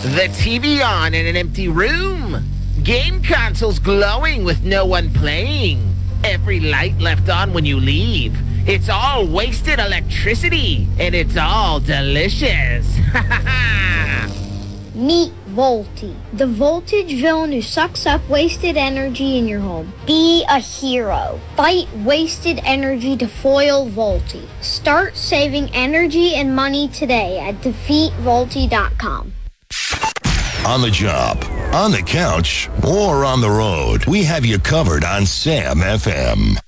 The TV on in an empty room. Game consoles glowing with no one playing. Every light left on when you leave. It's all wasted electricity, and it's all delicious. Meet Volty, the voltage villain who sucks up wasted energy in your home. Be a hero. Fight wasted energy to foil Volty. Start saving energy and money today at defeatvolty.com. On the job, on the couch, or on the road, we have you covered on Sam FM.